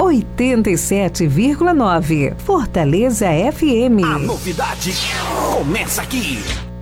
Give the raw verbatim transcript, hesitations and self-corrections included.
oitenta e sete vírgula nove. Fortaleza F M. A novidade começa aqui.